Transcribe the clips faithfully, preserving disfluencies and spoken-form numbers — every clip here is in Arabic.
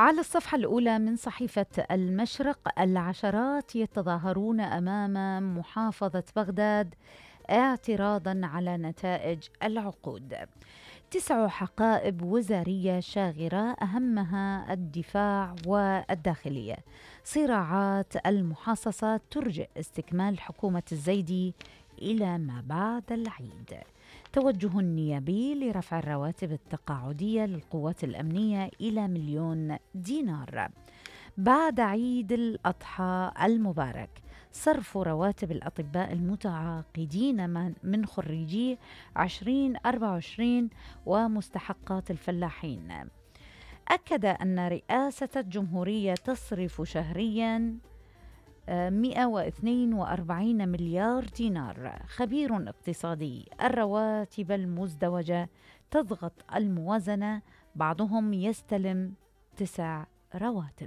على الصفحة الأولى من صحيفة المشرق، العشرات يتظاهرون أمام محافظة بغداد اعتراضا على نتائج العقود. تسع حقائب وزارية شاغرة أهمها الدفاع والداخلية. صراعات المحاصصة ترجئ استكمال حكومة الزيدي إلى ما بعد العيد. توجه نيابي لرفع الرواتب التقاعدية للقوات الأمنية إلى مليون دينار. بعد عيد الأضحى المبارك، صرف رواتب الأطباء المتعاقدين من خريجي عشرين أربعة وعشرين ومستحقات الفلاحين. أكد أن رئاسة الجمهورية تصرف شهرياً مئة واثنين وأربعين مليار دينار. خبير اقتصادي: الرواتب المزدوجة تضغط الموازنة، بعضهم يستلم تسع رواتب.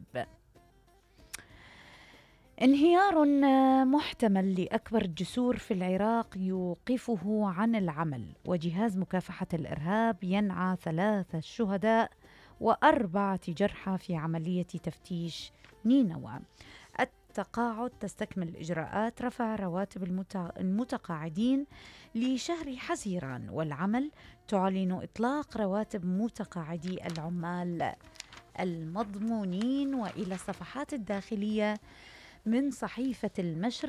انهيار محتمل لأكبر الجسور في العراق يوقفه عن العمل، وجهاز مكافحة الإرهاب ينعى ثلاثة شهداء وأربعة جرحى في عملية تفتيش نينوى. التقاعد تستكمل إجراءات رفع رواتب المتقاعدين لشهر حزيران، والعمل تعلن إطلاق رواتب متقاعدي العمال المضمونين. وإلى الصفحات الداخلية من صحيفة المشرق.